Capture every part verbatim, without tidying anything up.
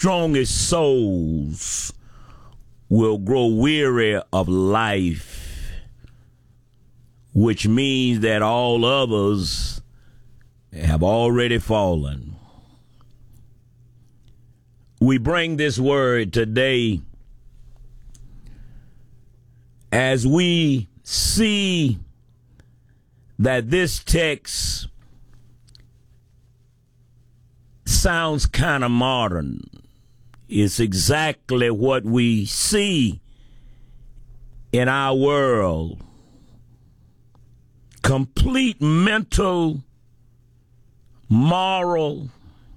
strongest souls will grow weary of life, which means that all others have already fallen. We bring this word today as we see that this text sounds kind of modern. It's exactly what we see in our world. Complete mental, moral,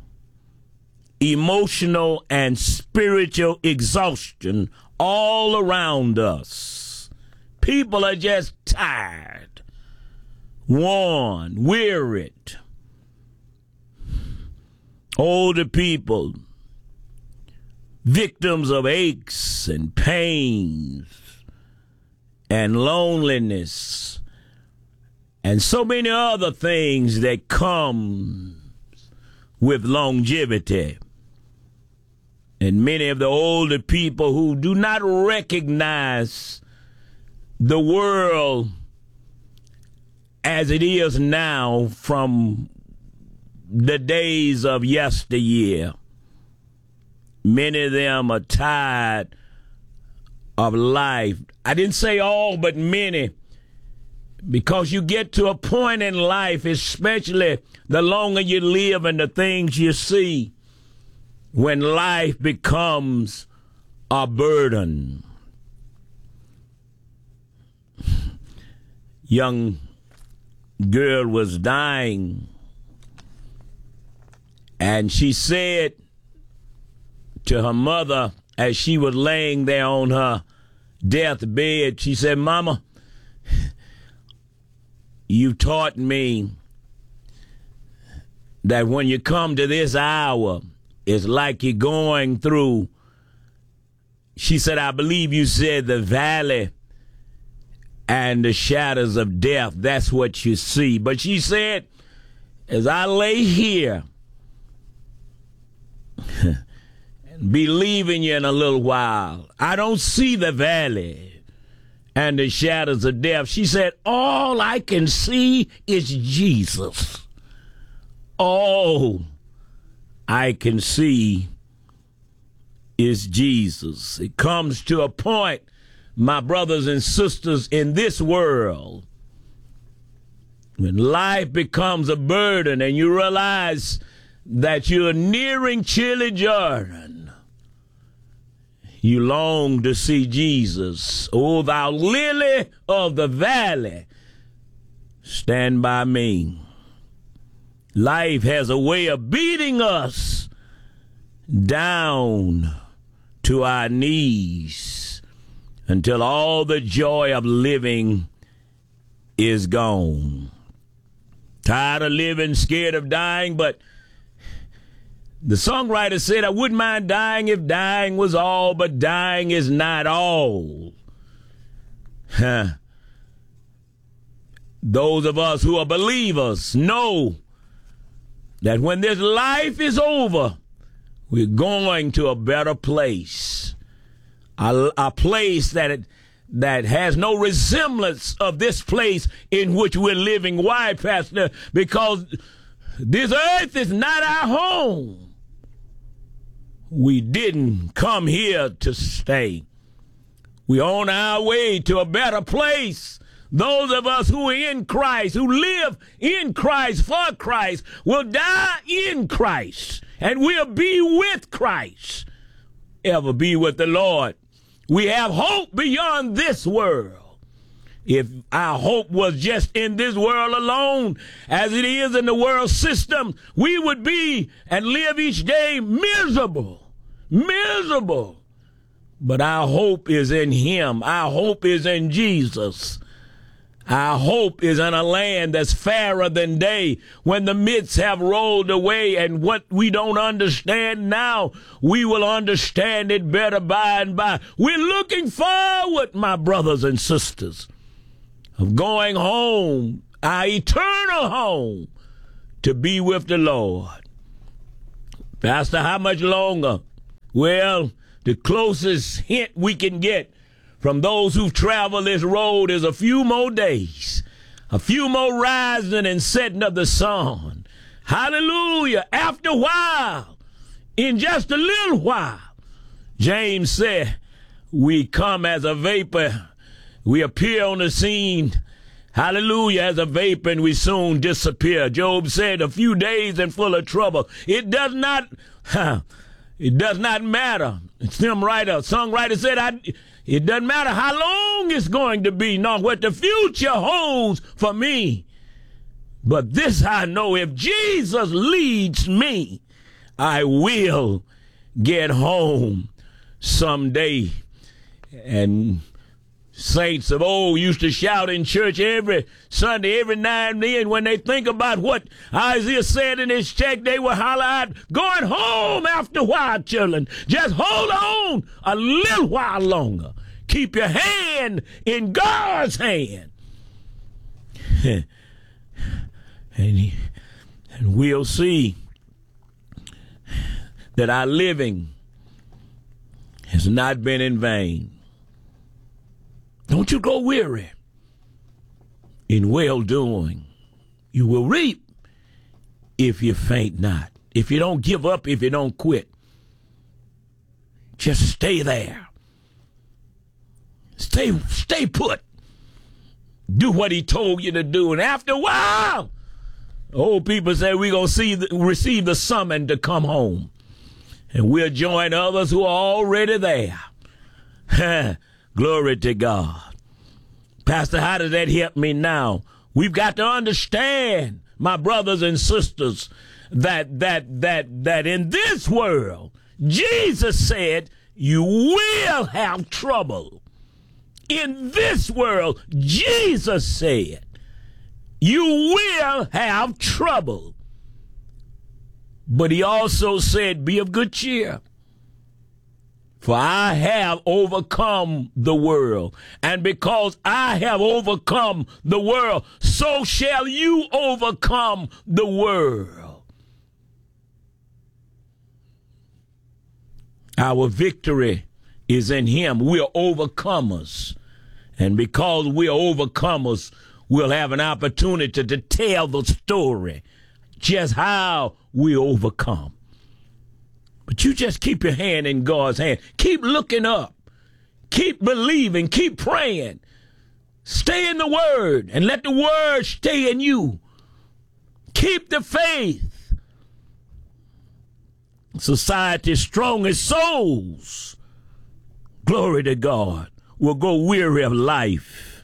emotional, and spiritual exhaustion all around us. People are just tired, worn, wearied. Older people, victims of aches and pains and loneliness and so many other things that come with longevity. And many of the older people who do not recognize the world as it is now from the days of yesteryear. Many of them are tired of life. I didn't say all, but many, because you get to a point in life, especially the longer you live and the things you see, when life becomes a burden. Young girl was dying, and she said to her mother as she was laying there on her deathbed, she said, "Mama, you taught me that when you come to this hour, it's like you're going through," she said, "I believe you said the valley and the shadows of death. That's what you see." But she said, as I lay here and be leaving you in a little while, I don't see the valley and the shadows of death. She said, all I can see is Jesus. All I can see is Jesus. It comes to a point, my brothers and sisters, in this world, when life becomes a burden and you realize that you're nearing chilly Jordan, you long to see Jesus. "O thou lily of the valley, stand by me." Life has a way of beating us down to our knees until all the joy of living is gone. Tired of living, scared of dying, but the songwriter said, "I wouldn't mind dying if dying was all, but dying is not all." Huh. Those of us who are believers know that when this life is over, we're going to a better place. A, a place that it, that has no resemblance of this place in which we're living. Why, Pastor? Because this earth is not our home. We didn't come here to stay. We're on our way to a better place. Those of us who are in Christ, who live in Christ, for Christ, will die in Christ, and we'll be with Christ, ever be with the Lord. We have hope beyond this world. If our hope was just in this world alone, as it is in the world system, we would be and live each day miserable, miserable. But our hope is in Him. Our hope is in Jesus. Our hope is in a land that's fairer than day. When the mists have rolled away and what we don't understand now, we will understand it better by and by. We're looking forward, my brothers and sisters, of going home, our eternal home, to be with the Lord. Pastor, how much longer Well, the closest hint we can get from those who've traveled this road is a few more days, a few more rising and setting of the sun. Hallelujah. After a while, in just a little while, James said, we come as a vapor. We appear on the scene, hallelujah, as a vapor, and we soon disappear. Job said, a few days and full of trouble. It does not, huh, it does not matter. Some writer, songwriter said, I, it doesn't matter how long it's going to be, nor what the future holds for me. But this I know, if Jesus leads me, I will get home someday. And saints of old used to shout in church every Sunday, every now and then, when they think about what Isaiah said in his text, they will holler out, going home after a while, children. Just hold on a little while longer. Keep your hand in God's hand. and, he, and we'll see that our living has not been in vain. Don't you grow weary in well-doing. You will reap if you faint not. If you don't give up, if you don't quit. Just stay there. Stay, stay put. Do what he told you to do. And after a while, old people say we're going to see the, receive the summon to come home. And we'll join others who are already there. Glory to God. Pastor, how does that help me now? We've got to understand, my brothers and sisters, that that that that in this world, Jesus said, you will have trouble. In this world, Jesus said, you will have trouble. But he also said, be of good cheer. For I have overcome the world. And because I have overcome the world, so shall you overcome the world. Our victory is in him. We are overcomers. And because we are overcomers, we'll have an opportunity to tell the story, just how we overcome. But you just keep your hand in God's hand. Keep looking up. Keep believing. Keep praying. Stay in the Word and let the Word stay in you. Keep the faith. Society's strongest souls, glory to God, will go weary of life.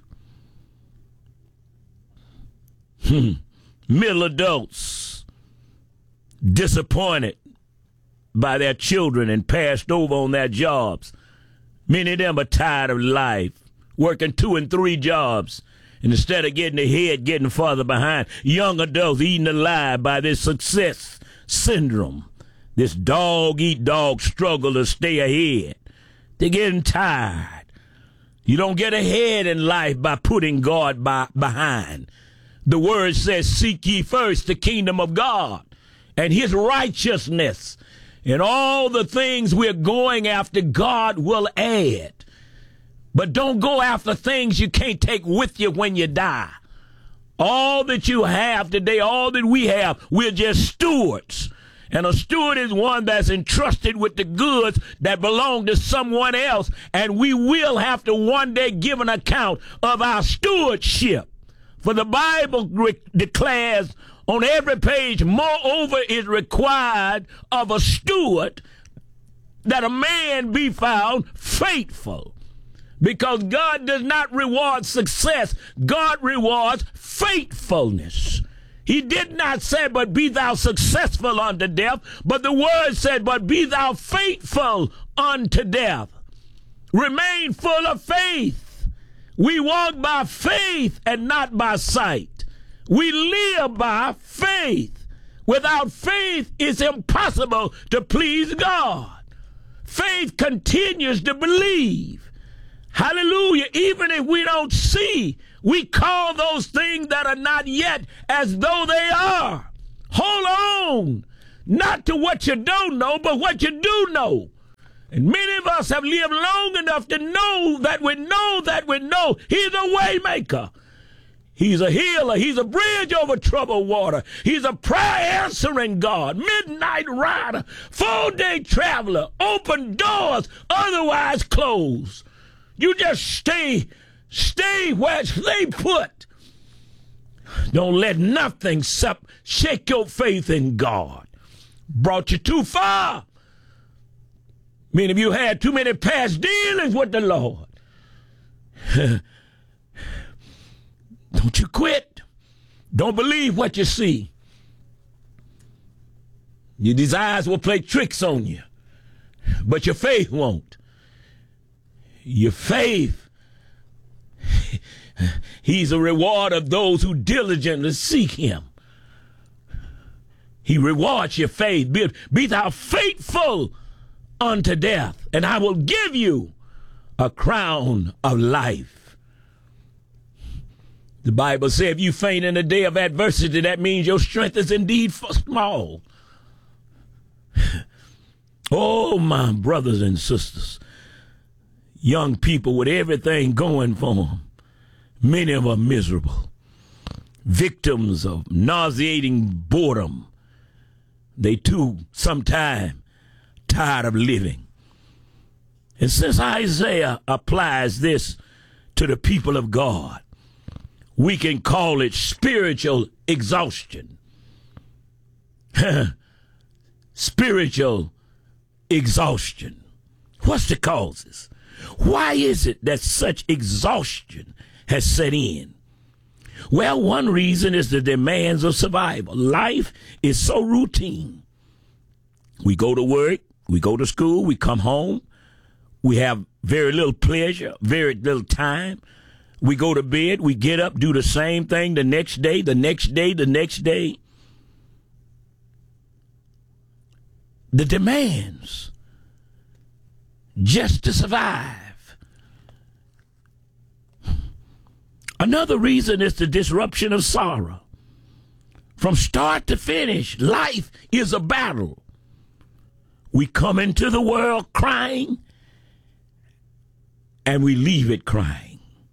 Hmm. Middle adults, disappointed by their children and passed over on their jobs. Many of them are tired of life, working two and three jobs, and instead of getting ahead, getting farther behind. Young adults eaten alive by this success syndrome, this dog-eat-dog struggle to stay ahead. They're getting tired. You don't get ahead in life by putting God by, behind. The word says, seek ye first the kingdom of God and his righteousness. And all the things we're going after, God will add. But don't go after things you can't take with you when you die. All that you have today, all that we have, we're just stewards. And a steward is one that's entrusted with the goods that belong to someone else. And we will have to one day give an account of our stewardship. For the Bible re- declares on every page, moreover is required of a steward that a man be found faithful. Because God does not reward success. God rewards faithfulness. He did not say, but be thou successful unto death. But the word said, but be thou faithful unto death. Remain full of faith. We walk by faith and not by sight. We live by faith. Without faith, it's impossible to please God. Faith continues to believe. Hallelujah. Even if we don't see, we call those things that are not yet as though they are. Hold on. Not to what you don't know, but what you do know. And many of us have lived long enough to know that we know that we know he's a way maker. He's a healer. He's a bridge over troubled water. He's a prayer answering God, midnight rider, full day traveler, open doors otherwise closed. You just stay, stay where, stay put. Don't let nothing shake your faith in God. Brought you too far. Many of you had too many past dealings with the Lord. Don't you quit. Don't believe what you see. Your desires will play tricks on you, but your faith won't. Your faith, he's a reward of those who diligently seek him. He rewards your faith. Be, be thou faithful unto death, and I will give you a crown of life. The Bible says if you faint in the day of adversity, that means your strength is indeed small. Oh, my brothers and sisters, young people with everything going for them, many of them are miserable, victims of nauseating boredom. They too, sometime, tired of living. And since Isaiah applies this to the people of God, we can call it spiritual exhaustion. Spiritual exhaustion. What's the causes? Why is it that such exhaustion has set in? Well, one reason is the demands of survival. Life is so routine. We go to work, we go to school, we come home, we have very little pleasure, very little time. We go to bed, we get up, do the same thing the next day, the next day, the next day. The demands just to survive. Another reason is the disruption of sorrow. From start to finish, life is a battle. We come into the world crying, and we leave it crying.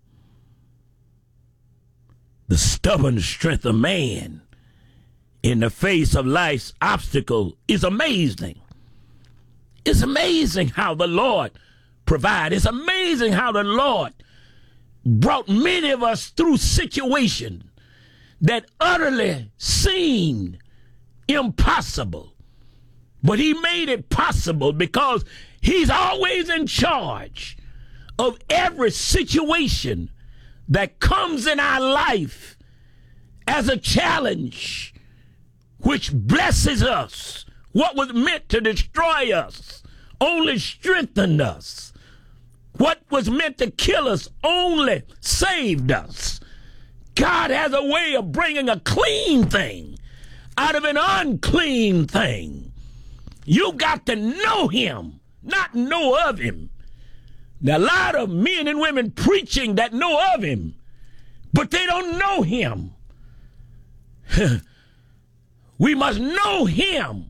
The stubborn strength of man in the face of life's obstacle is amazing. It's amazing how the Lord provides. It's amazing how the Lord brought many of us through situations that utterly seemed impossible. But he made it possible because he's always in charge of every situation that comes in our life as a challenge, which blesses us. What was meant to destroy us only strengthened us. What was meant to kill us only saved us. God has a way of bringing a clean thing out of an unclean thing. You got to know him, not know of him. Now, a lot of men and women preaching that know of him, but they don't know him. We must know him.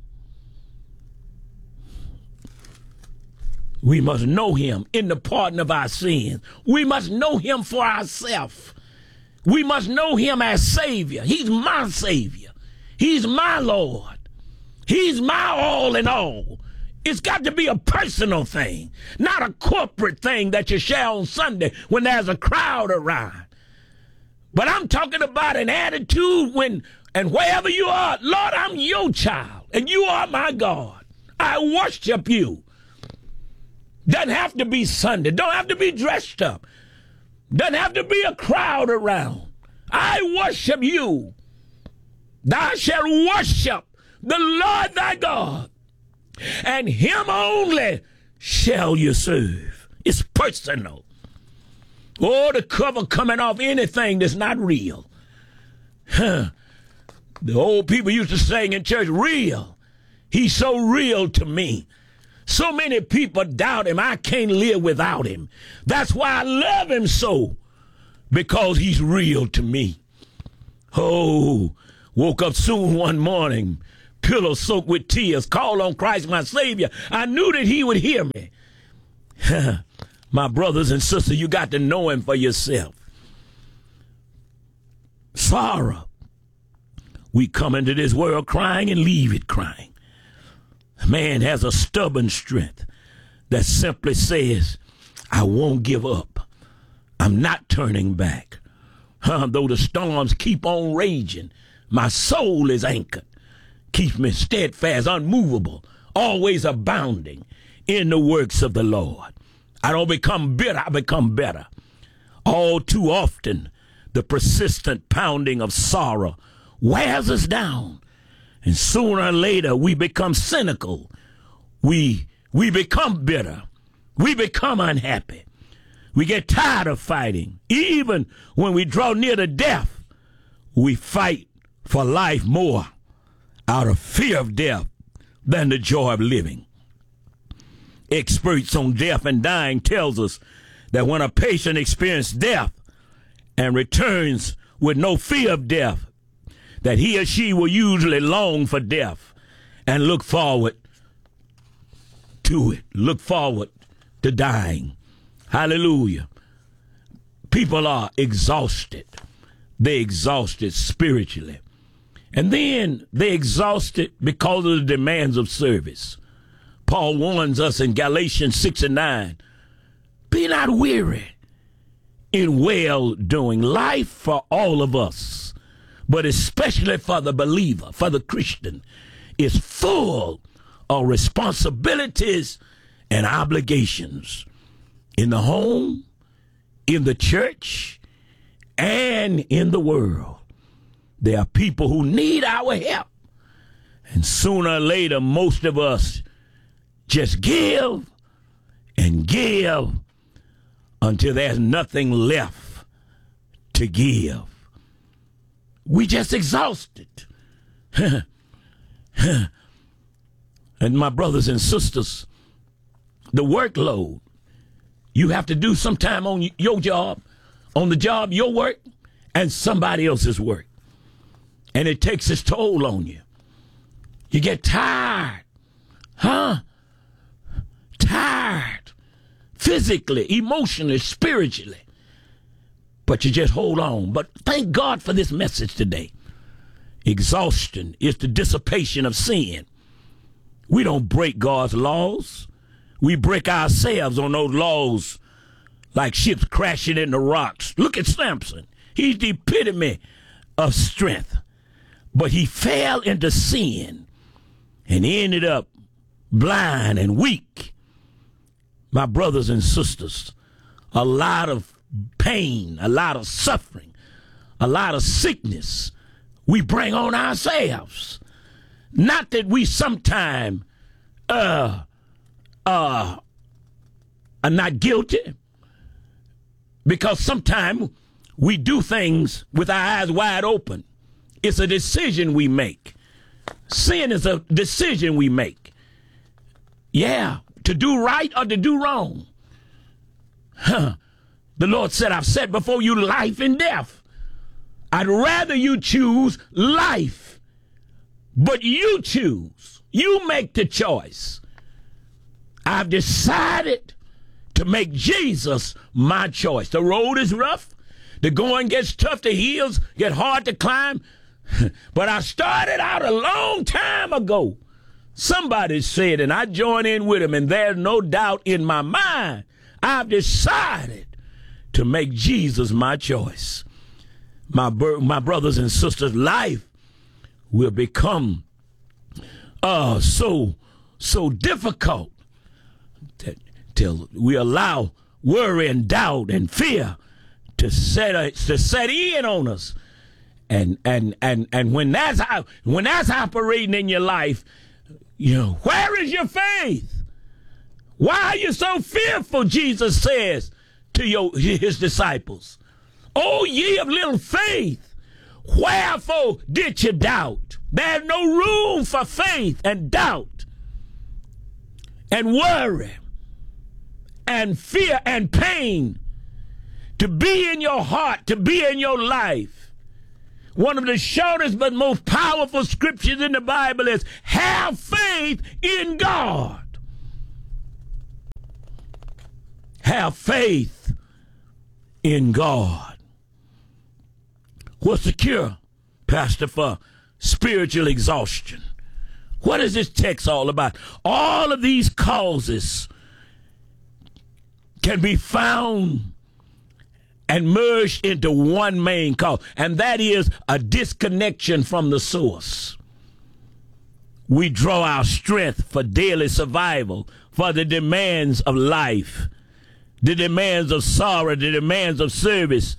We must know him in the pardon of our sins. We must know him for ourselves. We must know him as Savior. He's my Savior. He's my Lord. He's my all in all. It's got to be a personal thing, not a corporate thing that you share on Sunday when there's a crowd around. But I'm talking about an attitude when, and wherever you are, Lord, I'm your child, and you are my God. I worship you. Doesn't have to be Sunday. Don't have to be dressed up. Doesn't have to be a crowd around. I worship you. Thou shalt worship the Lord thy God, and him only shall you serve. It's personal. Oh, the cover coming off anything that's not real. Huh. The old people used to sing in church, real. He's so real to me. So many people doubt him. I can't live without him. That's why I love him so, because he's real to me. Oh, woke up soon one morning, pillow soaked with tears, called on Christ my Savior. I knew that he would hear me. My brothers and sisters, you got to know him for yourself. Sorrow. We come into this world crying and leave it crying. Man has a stubborn strength that simply says, I won't give up. I'm not turning back. Huh, though the storms keep on raging, my soul is anchored. Keeps me steadfast, unmovable, always abounding in the works of the Lord. I don't become bitter, I become better. All too often, the persistent pounding of sorrow wears us down. And sooner or later, we become cynical. We, we become bitter. We become unhappy. We get tired of fighting. Even when we draw near to death, we fight for life more out of fear of death than the joy of living. Experts on death and dying tells us that when a patient experiences death and returns with no fear of death, that he or she will usually long for death and look forward to it, look forward to dying. Hallelujah. People are exhausted. They're exhausted spiritually. And then they're exhausted because of the demands of service. Paul warns us in Galatians six and nine, be not weary in well-doing. Life for all of us, but especially for the believer, for the Christian, is full of responsibilities and obligations in the home, in the church, and in the world. There are people who need our help. And sooner or later, most of us just give and give until there's nothing left to give. We just exhausted. And my brothers and sisters, the workload you have to do sometime on your job, on the job, your work, and somebody else's work. And it takes its toll on you. You get tired. Huh? Tired. Physically, emotionally, spiritually. But you just hold on. But thank God for this message today. Exhaustion is the dissipation of sin. We don't break God's laws. We break ourselves on those laws like ships crashing into rocks. Look at Samson. He's the epitome of strength. But he fell into sin and ended up blind and weak. My brothers and sisters, a lot of pain, a lot of suffering, a lot of sickness we bring on ourselves. Not that we sometime uh, uh, are not guilty, because sometimes we do things with our eyes wide open. It's a decision we make. Sin is a decision we make. Yeah, to do right or to do wrong. Huh. The Lord said, I've set before you life and death. I'd rather you choose life, but you choose. You make the choice. I've decided to make Jesus my choice. The road is rough. The going gets tough. The hills get hard to climb. But I started out a long time ago. Somebody said, and I joined in with him, and there's no doubt in my mind, I've decided to make Jesus my choice. My, my brothers and sisters, life will become uh, so, so difficult that till we allow worry and doubt and fear to set, uh, to set in on us. And and and and when that's when that's operating in your life, you know, where is your faith? Why are you so fearful? Jesus says to your his disciples, "O ye of little faith, wherefore did you doubt?" There's no room for faith and doubt and worry and fear and pain to be in your heart, to be in your life. One of the shortest but most powerful scriptures in the Bible is, have faith in God. have faith in God. What's the cure, Pastor, for spiritual exhaustion? What is this text all about? All of these causes can be found and merged into one main cause, and that is a disconnection from the source. We draw our strength for daily survival, for the demands of life, the demands of sorrow, the demands of service,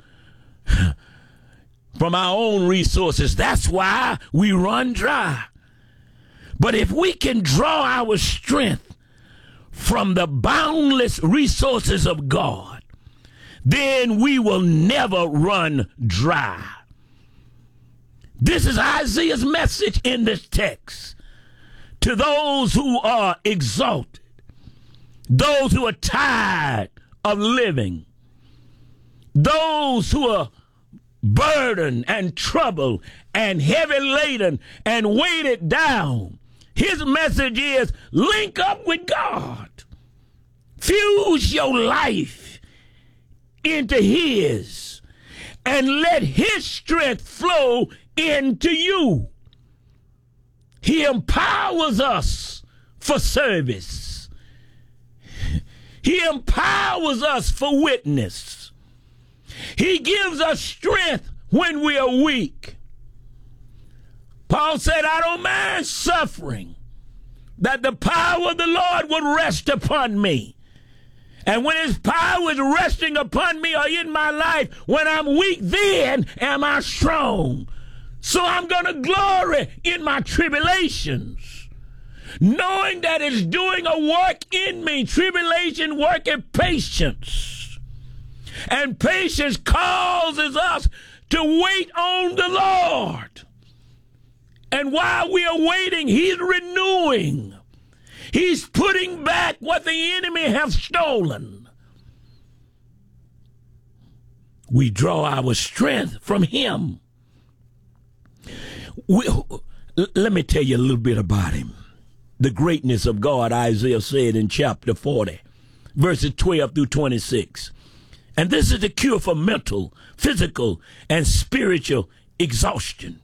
from our own resources. That's why we run dry. But if we can draw our strength from the boundless resources of God, then we will never run dry. This is Isaiah's message in this text to those who are exalted, those who are tired of living, those who are burdened and troubled and heavy laden and weighted down. His message is link up with God. Fuse your life into his and let his strength flow into you. He empowers us for service. He empowers us for witness. He gives us strength when we are weak. Paul said, I don't mind suffering, that the power of the Lord would rest upon me. And when his power is resting upon me or in my life, when I'm weak, then am I strong. So I'm going to glory in my tribulations, knowing that it's doing a work in me. Tribulation working patience. And patience causes us to wait on the Lord. And while we are waiting, he's renewing. He's putting back what the enemy has stolen. We draw our strength from him. We, let me tell you a little bit about him. The greatness of God, Isaiah said in chapter forty, verses twelve through twenty-six. And this is the cure for mental, physical, and spiritual exhaustion.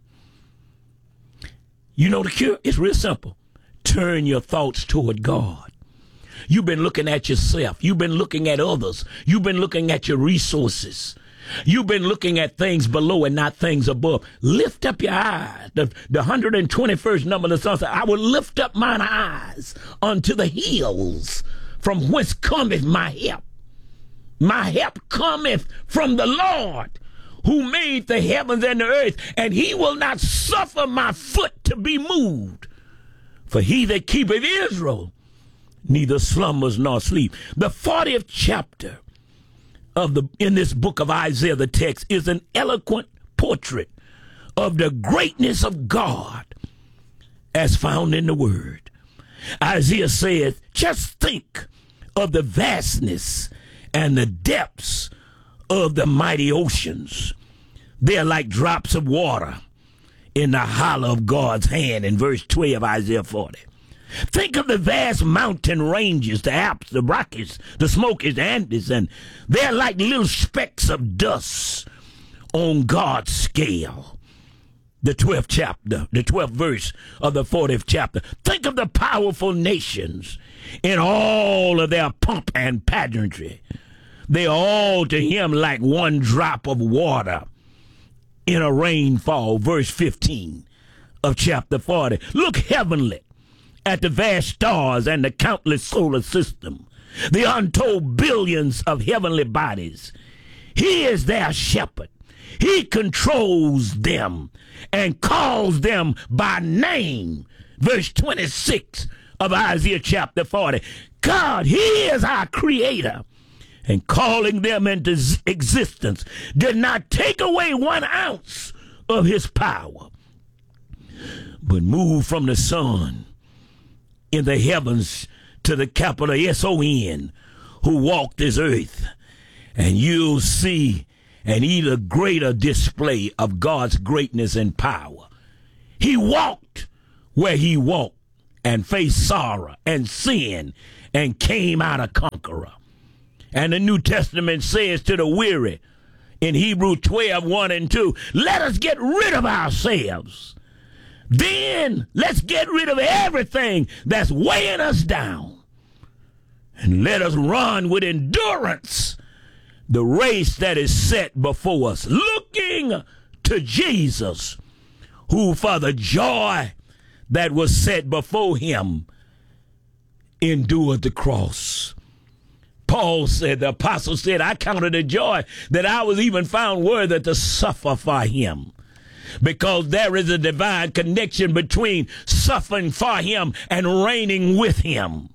You know the cure? It's real simple. Turn your thoughts toward God. You've been looking at yourself. You've been looking at others. You've been looking at your resources. You've been looking at things below and not things above. Lift up your eyes. The, the one hundred twenty-first number of the Psalm says, I will lift up mine eyes unto the hills, from whence cometh my help. My help cometh from the Lord, who made the heavens and the earth, and he will not suffer my foot to be moved. For he that keepeth Israel neither slumbers nor sleep. The fortieth chapter of the in this book of Isaiah, the text, is an eloquent portrait of the greatness of God as found in the Word. Isaiah says, just think of the vastness and the depths of the mighty oceans. They're like drops of water in the hollow of God's hand, in verse twelve, Isaiah forty. Think of the vast mountain ranges, the Alps, the Rockies, the Smokies, the Andes, and they're like little specks of dust on God's scale. The twelfth chapter, the twelfth verse of the fortieth chapter. Think of the powerful nations in all of their pomp and pageantry. They are all to him like one drop of water in a rainfall, verse fifteen of chapter forty. Look heavenly at the vast stars and the countless solar system, the untold billions of heavenly bodies. He is their shepherd. He controls them and calls them by name. Verse twenty-six of Isaiah chapter forty. God, he is our creator, and calling them into existence did not take away one ounce of his power, but moved from the sun in the heavens to the capital S O N, who walked this earth. And you'll see an even greater display of God's greatness and power. He walked where he walked and faced sorrow and sin and came out a conqueror. And the New Testament says to the weary in Hebrews twelve, one and two, let us get rid of ourselves. Then let's get rid of everything that's weighing us down. And let us run with endurance the race that is set before us, looking to Jesus, who for the joy that was set before him endured the cross. Paul said, the apostle said, I counted a joy that I was even found worthy to suffer for him. Because there is a divine connection between suffering for him and reigning with him.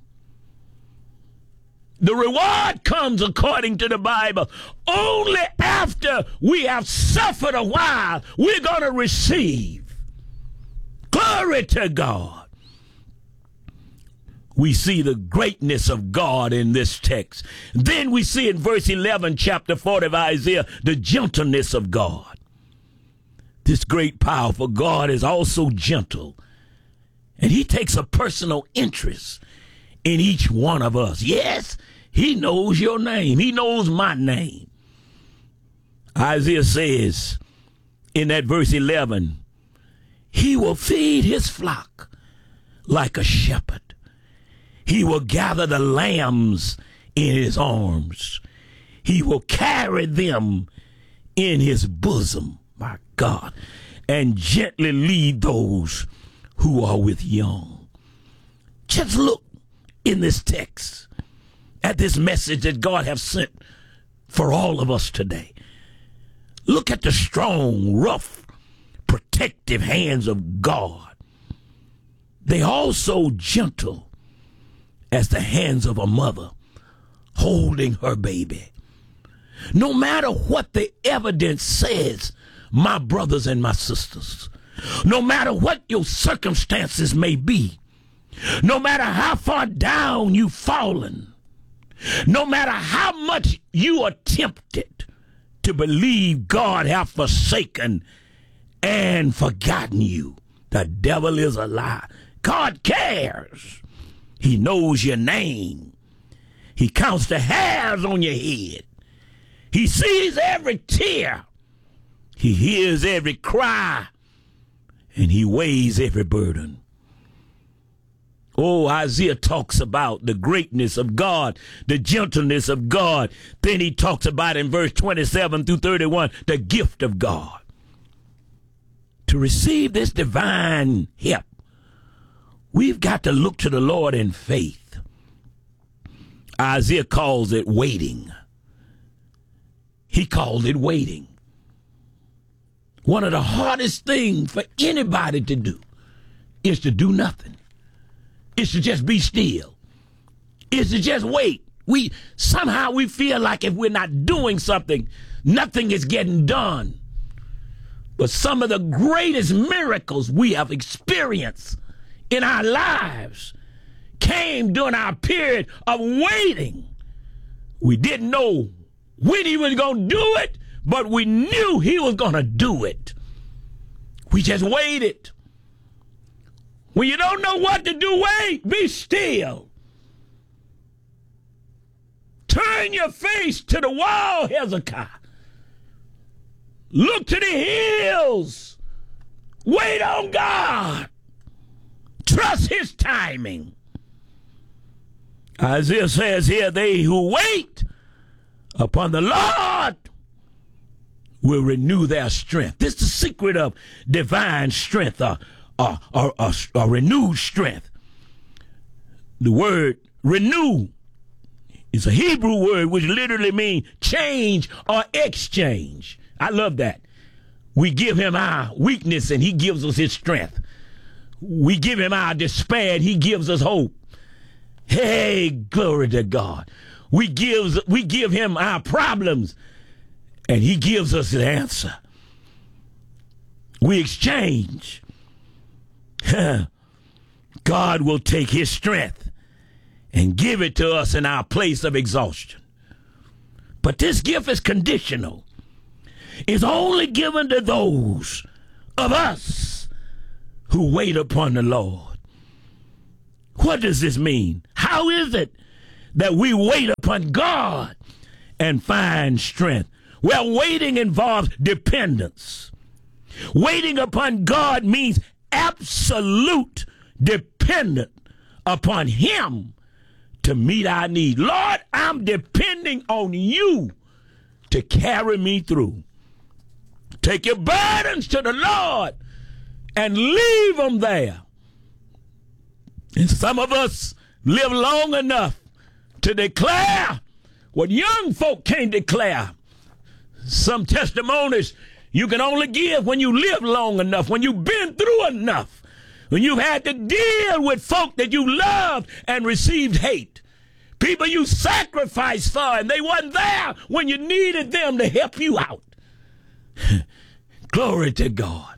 The reward comes, according to the Bible, only after we have suffered a while, we're going to receive. Glory to God. We see the greatness of God in this text. Then we see in verse eleven, chapter forty of Isaiah, the gentleness of God. This great, powerful God is also gentle. And he takes a personal interest in each one of us. Yes, he knows your name. He knows my name. Isaiah says in that verse eleven, he will feed his flock like a shepherd. He will gather the lambs in his arms. He will carry them in his bosom, my God, and gently lead those who are with young. Just look in this text at this message that God has sent for all of us today. Look at the strong, rough, protective hands of God. They also gentle as the hands of a mother holding her baby. No matter what the evidence says, my brothers and my sisters, no matter what your circumstances may be, no matter how far down you've fallen, no matter how much you are tempted to believe God hath forsaken and forgotten you, the devil is a lie. God cares. He knows your name. He counts the hairs on your head. He sees every tear. He hears every cry. And he weighs every burden. Oh, Isaiah talks about the greatness of God, the gentleness of God. Then he talks about in verse twenty-seven through thirty-one, the gift of God. To receive this divine help, we've got to look to the Lord in faith. Isaiah calls it waiting. He called it waiting. One of the hardest things for anybody to do is to do nothing. It's to just be still. It's to just wait. We somehow we feel like if we're not doing something, nothing is getting done. But some of the greatest miracles we have experienced in our lives came during our period of waiting. We didn't know when he was going to do it, but we knew he was going to do it. We just waited. When you don't know what to do, wait, be still. Turn your face to the wall, Hezekiah. Look to the hills. Wait on God. Trust his timing. Isaiah says here, they who wait upon the Lord will renew their strength. This is the secret of divine strength, or, or, or, or, or renewed strength. The word renew is a Hebrew word which literally means change or exchange. I love that. We give him our weakness and he gives us his strength. We give him our despair and he gives us hope. Hey, glory to God. We gives we give him our problems and he gives us the answer. We exchange. God will take his strength and give it to us in our place of exhaustion. But this gift is conditional. It's only given to those of us who wait upon the Lord. What does this mean? How is it that we wait upon God and find strength. Well, waiting involves dependence. Waiting upon God means absolute dependence upon him to meet our need. Lord, I'm depending on you to carry me through. Take your burdens to the Lord and leave them there. And some of us live long enough to declare what young folk can't declare. Some testimonies you can only give when you live long enough, when you've been through enough, when you've had to deal with folk that you loved and received hate. People you sacrificed for, and they wasn't there when you needed them to help you out. Glory to God.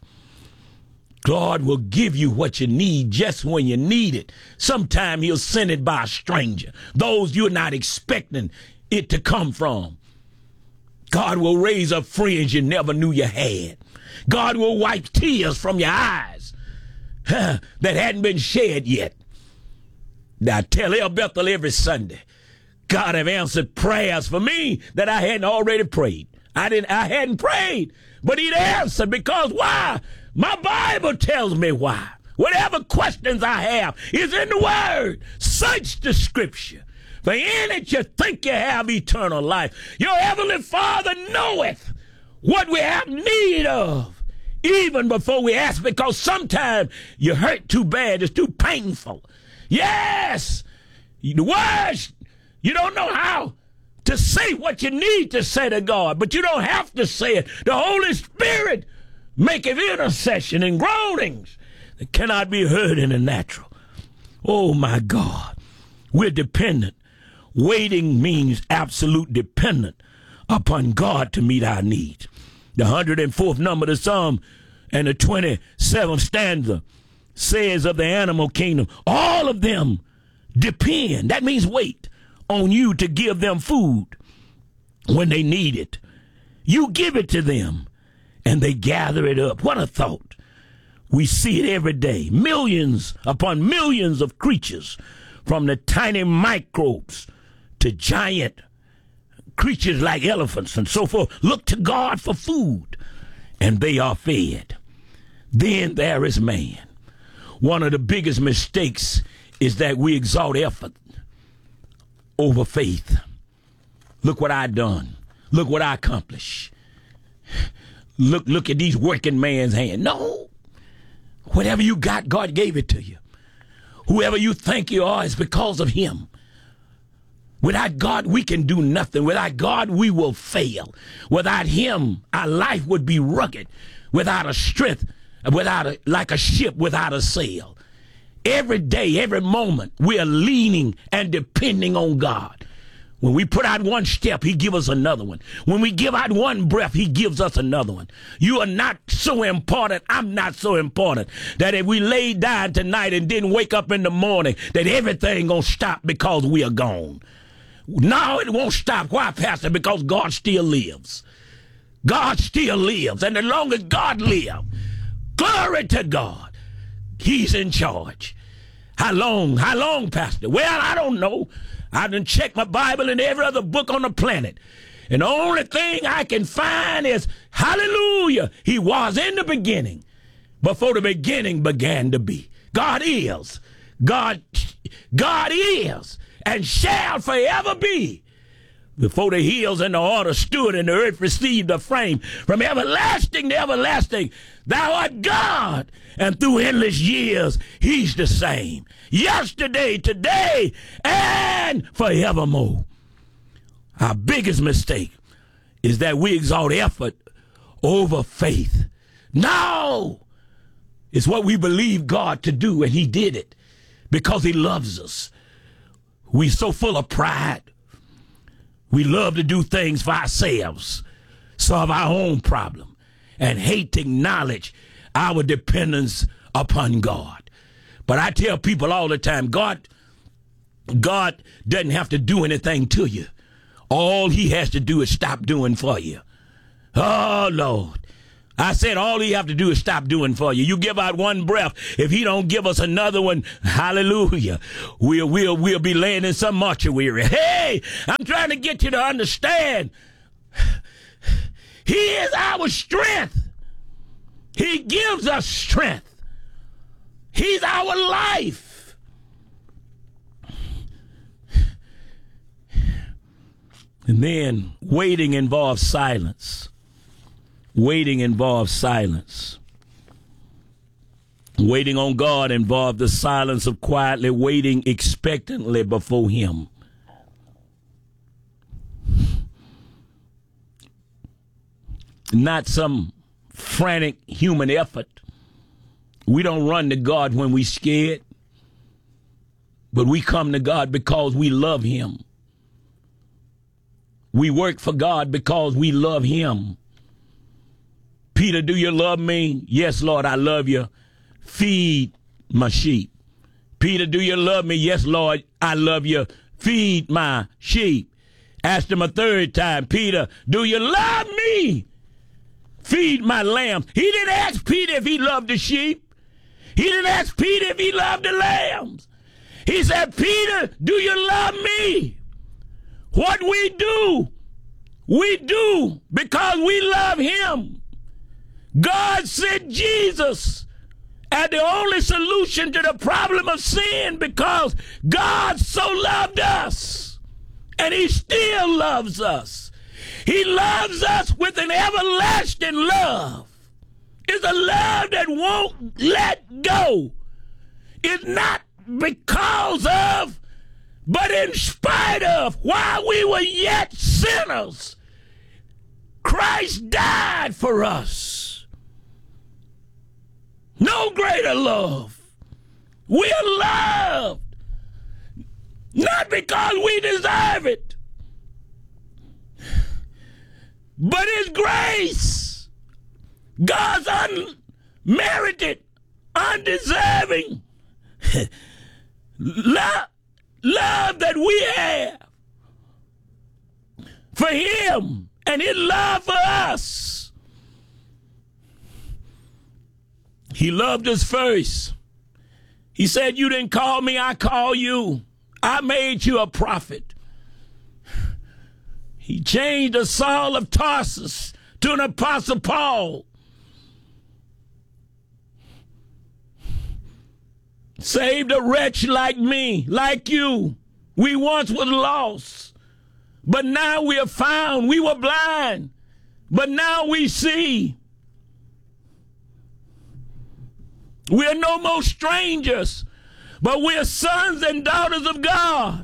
God will give you what you need just when you need it. Sometime he'll send it by a stranger, those you're not expecting it to come from. God will raise up friends you never knew you had. God will wipe tears from your eyes huh, that hadn't been shed yet. Now, I tell El Bethel every Sunday, God have answered prayers for me that I hadn't already prayed. I didn't. I hadn't prayed, but he'd answered because why? My Bible tells me why. Whatever questions I have is in the Word. Search the Scripture. For in it you think you have eternal life. Your heavenly Father knoweth what we have need of, even before we ask, because sometimes you hurt too bad, it's too painful. Yes, the words, you don't know how to say what you need to say to God, but you don't have to say it. The Holy Spirit maketh intercession and groanings that cannot be heard in the natural. Oh, my God, we're dependent. Waiting means absolute dependent upon God to meet our needs. The one hundred fourth number of the Psalm and the twenty-seventh stanza says of the animal kingdom, all of them depend, that means wait, on you to give them food when they need it. You give it to them and they gather it up. What a thought. We see it every day. Millions upon millions of creatures, from the tiny microbes to giant creatures like elephants and so forth, look to God for food, and they are fed. Then there is man. One of the biggest mistakes is that we exalt effort over faith. Look what I done. Look what I accomplished. Look, look at these working man's hand. No. Whatever you got, God gave it to you. Whoever you think you are is because of him. Without God, we can do nothing. Without God, we will fail. Without him, our life would be rugged, without a strength, without a, like a ship without a sail. Every day, every moment, we are leaning and depending on God. When we put out one step, he gives us another one. When we give out one breath, he gives us another one. You are not so important, I'm not so important, that if we lay down tonight and didn't wake up in the morning, that everything gonna stop because we are gone. No, it won't stop. Why, Pastor? Because God still lives. God still lives. And the longer God lives, glory to God, he's in charge. How long? How long, Pastor? Well, I don't know. I done checked my Bible and every other book on the planet. And the only thing I can find is, hallelujah, he was in the beginning, before the beginning began to be. God is. God, God is and shall forever be. Before the hills and the order stood and the earth received a frame, from everlasting to everlasting, thou art God, and through endless years, he's the same. Yesterday, today, and forevermore. Our biggest mistake is that we exalt effort over faith. No! It's what we believe God to do, and he did it because he loves us. We're so full of pride. We love to do things for ourselves, solve our own problem, and hate to acknowledge our dependence upon God. But I tell people all the time, God, God doesn't have to do anything to you. All he has to do is stop doing for you. Oh, Lord. I said all he have to do is stop doing for you. You give out one breath. If he don't give us another one, hallelujah, we'll, we'll, we'll be laying in some mortuary. Hey, I'm trying to get you to understand. He is our strength. He gives us strength. He's our life. And then waiting involves silence. Waiting involves silence. Waiting on God involves the silence of quietly waiting expectantly before him. Not some frantic human effort. We don't run to God when we're scared, but we come to God because we love him. We work for God because we love him. Peter, do you love me? Yes, Lord, I love you. Feed my sheep. Peter, do you love me? Yes, Lord, I love you. Feed my sheep. Asked him a third time, Peter, do you love me? Feed my lambs. He didn't ask Peter if he loved the sheep. He didn't ask Peter if he loved the lambs. He said, Peter, do you love me? What we do, we do because we love him. God sent Jesus as the only solution to the problem of sin because God so loved us, and he still loves us. He loves us with an everlasting love. It's a love that won't let go. It's not because of, but in spite of, while we were yet sinners, Christ died for us. No greater love. We are loved, not because we deserve it, but his grace, God's unmerited, undeserving love, love that we have for him and his love for us. He loved us first. He said, you didn't call me, I call you. I made you a prophet. He changed the Saul of Tarsus to an Apostle Paul. Saved a wretch like me, like you. We once was lost, but now we are found. We were blind, but now we see. We are no more strangers, but we are sons and daughters of God.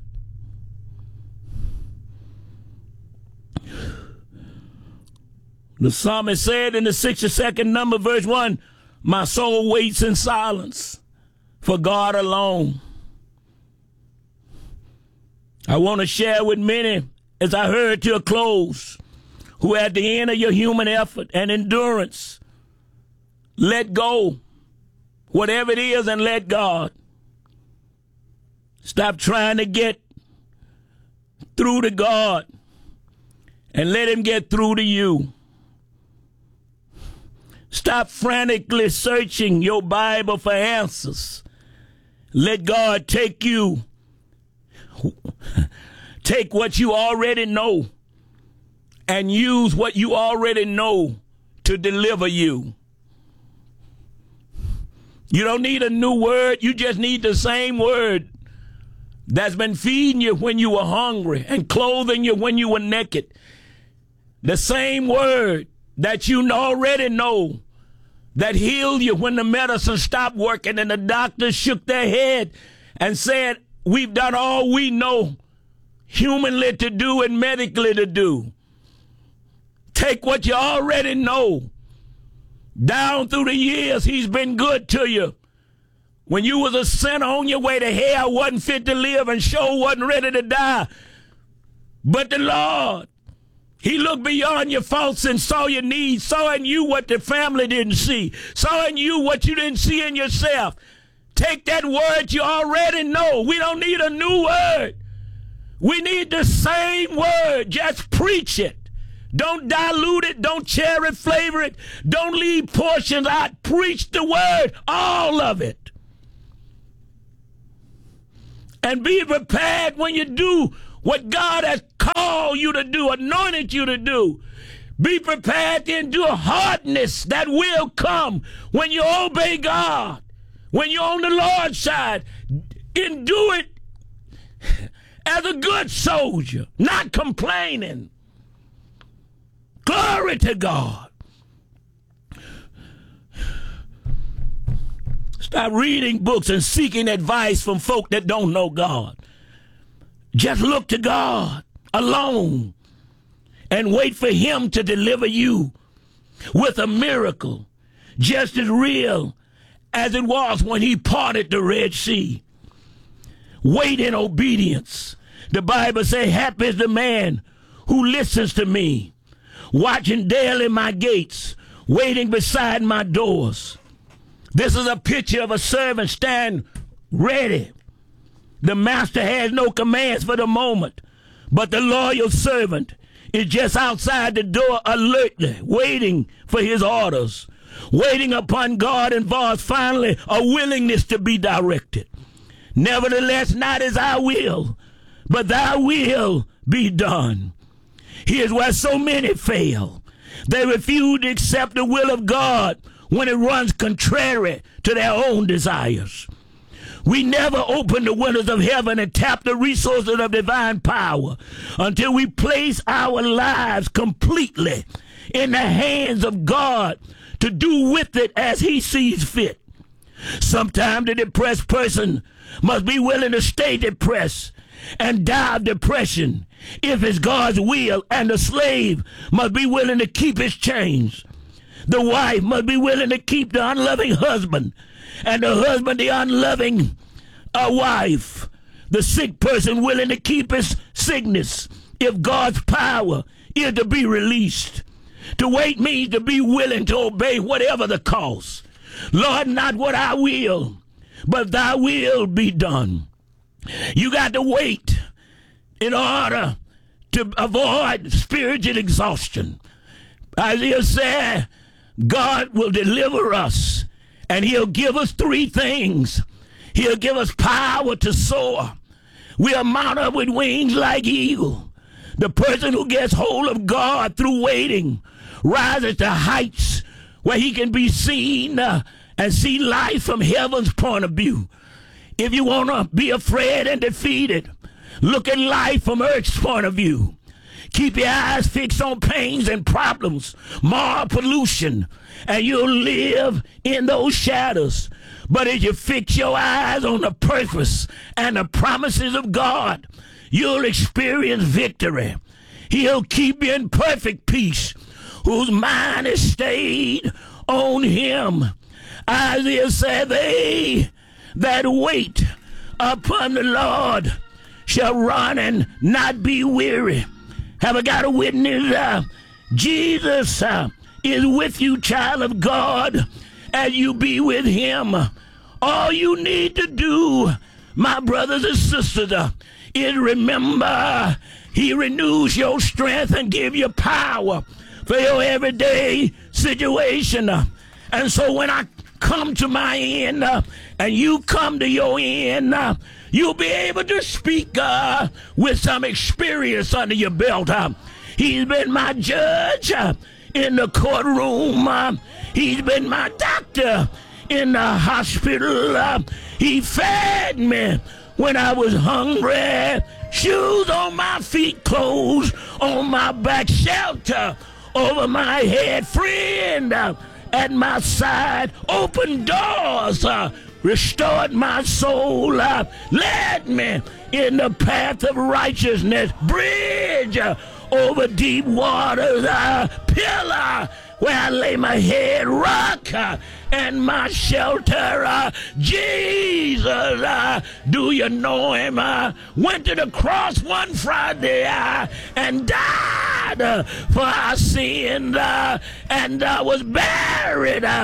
The psalmist said in the sixty-second number, verse one, my soul waits in silence for God alone. I want to share with many, as I heard to a close, who at the end of your human effort and endurance, let go, whatever it is, and let God. Stop trying to get through to God and let him get through to you. Stop frantically searching your Bible for answers. Let God take you, take what you already know and use what you already know to deliver you. You don't need a new word. You just need the same word that's been feeding you when you were hungry and clothing you when you were naked. The same word that you already know that healed you when the medicine stopped working and the doctors shook their head and said, we've done all we know humanly to do and medically to do. Take what you already know. Down through the years, he's been good to you. When you was a sinner on your way to hell, wasn't fit to live and sure wasn't ready to die. But the Lord, he looked beyond your faults and saw your needs, saw in you what the family didn't see, saw in you what you didn't see in yourself. Take that word you already know. We don't need a new word. We need the same word. Just preach it. Don't dilute it. Don't cherry flavor it. Don't leave portions out. Preach the word, all of it. And be prepared when you do what God has called you to do, anointed you to do. Be prepared to endure hardness that will come when you obey God. When you're on the Lord's side, endure it as a good soldier, not complaining. Glory to God. Stop reading books and seeking advice from folk that don't know God. Just look to God alone and wait for him to deliver you with a miracle just as real as it was when he parted the Red Sea. Wait in obedience. The Bible says, happy is the man who listens to me, watching daily my gates, waiting beside my doors. This is a picture of a servant stand ready. The master has no commands for the moment, but the loyal servant is just outside the door alertly, waiting for his orders. Waiting upon God involves finally a willingness to be directed. Nevertheless, not as I will, but thy will be done. Here's where so many fail. They refuse to accept the will of God when it runs contrary to their own desires. We never open the windows of heaven and tap the resources of divine power until we place our lives completely in the hands of God to do with it as he sees fit. Sometimes the depressed person must be willing to stay depressed and die of depression if it's God's will, and the slave must be willing to keep his chains. The wife must be willing to keep the unloving husband, and the husband the unloving uh, wife. The sick person willing to keep his sickness if God's power is to be released. To wait means to be willing to obey whatever the cost. Lord, not what I will, but thy will be done. You got to wait in order to avoid spiritual exhaustion. Isaiah said, God will deliver us, and he'll give us three things. He'll give us power to soar. We'll mount up with wings like eagle. The person who gets hold of God through waiting rises to heights where he can be seen uh, and see life from heaven's point of view. If you want to be afraid and defeated, look at life from earth's point of view. Keep your eyes fixed on pains and problems, more pollution, and you'll live in those shadows. But if you fix your eyes on the purpose and the promises of God, you'll experience victory. He'll keep you in perfect peace, whose mind is stayed on him. Isaiah said, they that wait upon the Lord shall run and not be weary. Have I got a witness? Uh, Jesus uh, is with you, child of God, as you be with him. All you need to do, my brothers and sisters, uh, is remember he renews your strength and give you power for your everyday situation. Uh, and so when I come to my end uh, and you come to your end, uh, you'll be able to speak uh, with some experience under your belt. Uh, he's been my judge uh, in the courtroom. Uh, he's been my doctor in the hospital. Uh, he fed me when I was hungry. Shoes on my feet, clothes on my back, shelter over my head, friend uh, at my side, open doors, uh, restored my soul, uh, led me in the path of righteousness, bridge uh, over deep waters, uh, pillar where I lay my head, rock uh, and my shelter. Uh, Jesus, uh, do you know him? Uh, went to the cross one Friday uh, and died uh, for our sin, uh, and uh, was buried uh,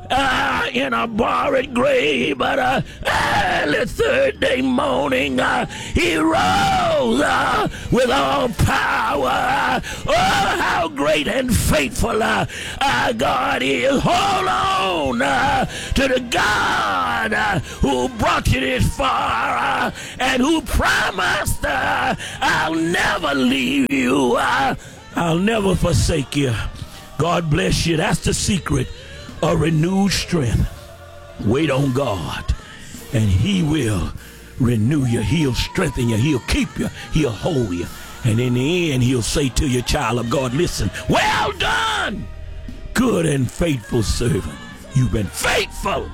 uh, in a borrowed grave, but uh, early third day morning, uh, he rose uh, with all power. Oh, how great and faithful uh, our God is. Hold on uh, to the God uh, who brought you this far uh, and who promised, uh, I'll never leave you. Uh, I'll never forsake you. God bless you. That's the secret of renewed strength. Wait on God, and he will renew you. He'll strengthen you. He'll keep you. He'll hold you. And in the end, he'll say to you, child of God, listen, well done, good and faithful servant. You've been faithful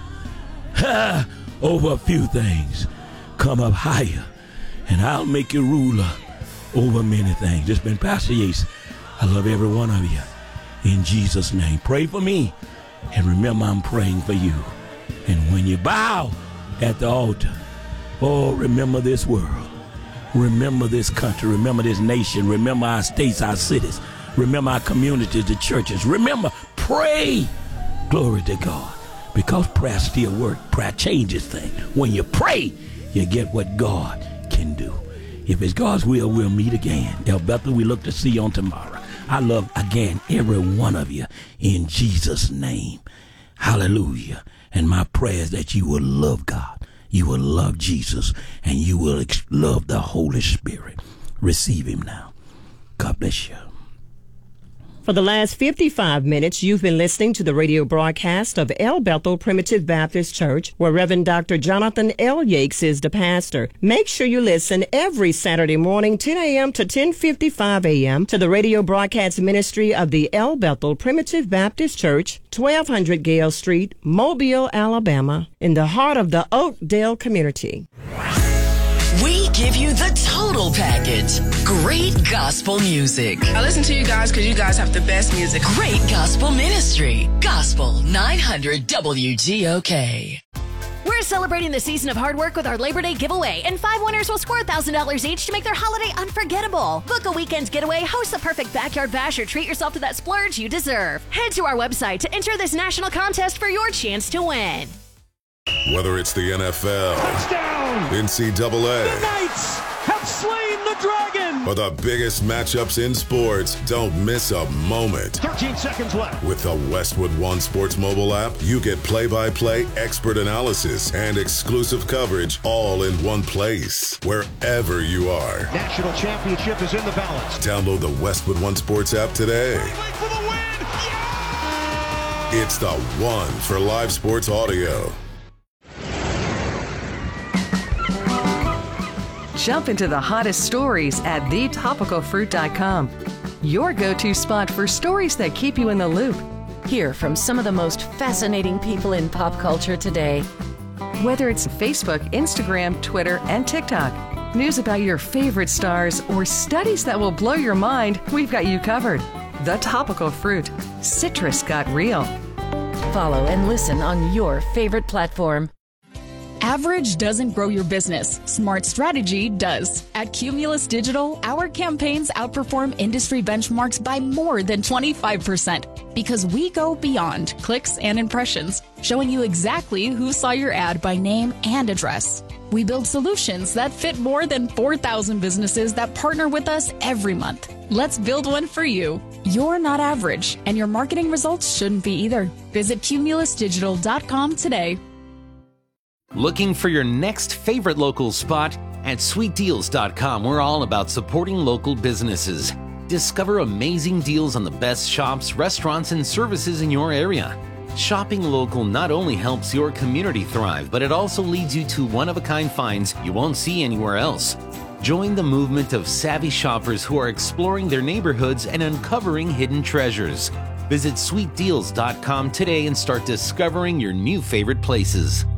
uh, over a few things. Come up higher, and I'll make you ruler over many things. This has been Pastor Yates. I love every one of you. In Jesus' name, pray for me. And remember, I'm praying for you. And when you bow at the altar, oh, remember this world. Remember this country. Remember this nation. Remember our states, our cities. Remember our communities, the churches. Remember, pray. Glory to God. Because prayer still works. Prayer changes things. When you pray, you get what God can do. If it's God's will, we'll meet again. El Bethel, we look to see you on tomorrow. I love, again, every one of you in Jesus' name. Hallelujah. And my prayer is that you will love God, you will love Jesus, and you will ex- love the Holy Spirit. Receive him now. God bless you. For the last fifty-five minutes, you've been listening to the radio broadcast of El Bethel Primitive Baptist Church, where Reverend Doctor Jonathan L. Yates is the pastor. Make sure you listen every Saturday morning, ten a.m. to ten fifty-five a.m. to the radio broadcast ministry of the El Bethel Primitive Baptist Church, twelve hundred Gale Street, Mobile, Alabama, in the heart of the Oakdale community. We give you the total package. Great gospel music. I listen to you guys because you guys have the best music. Great gospel ministry. Gospel nine hundred W G O K. We're celebrating the season of hard work with our Labor Day giveaway, and five winners will score one thousand dollars each to make their holiday unforgettable. Book a weekend getaway, host the perfect backyard bash, or treat yourself to that splurge you deserve. Head to our website to enter this national contest for your chance to win. Whether it's the N F L, touchdown, N C double A, the Knights have slain the dragon, or the biggest matchups in sports, don't miss a moment. thirteen seconds left. With the Westwood One Sports mobile app, you get play-by-play, expert analysis, and exclusive coverage all in one place, wherever you are. National championship is in the balance. Download the Westwood One Sports app today. For the win. Yeah! It's the one for live sports audio. Jump into the hottest stories at the topical fruit dot com. Your go-to spot for stories that keep you in the loop. Hear from some of the most fascinating people in pop culture today. Whether it's Facebook, Instagram, Twitter, and TikTok, news about your favorite stars, or studies that will blow your mind, we've got you covered. The Topical Fruit. Citrus got real. Follow and listen on your favorite platform. Average doesn't grow your business. Smart strategy does. At Cumulus Digital, our campaigns outperform industry benchmarks by more than twenty-five percent because we go beyond clicks and impressions, showing you exactly who saw your ad by name and address. We build solutions that fit more than four thousand businesses that partner with us every month. Let's build one for you. You're not average, and your marketing results shouldn't be either. Visit cumulus digital dot com today. Looking for your next favorite local spot? At sweet deals dot com, we're all about supporting local businesses. Discover amazing deals on the best shops, restaurants, and services in your area. Shopping local not only helps your community thrive, but it also leads you to one-of-a-kind finds you won't see anywhere else. Join the movement of savvy shoppers who are exploring their neighborhoods and uncovering hidden treasures. Visit sweet deals dot com today and start discovering your new favorite places.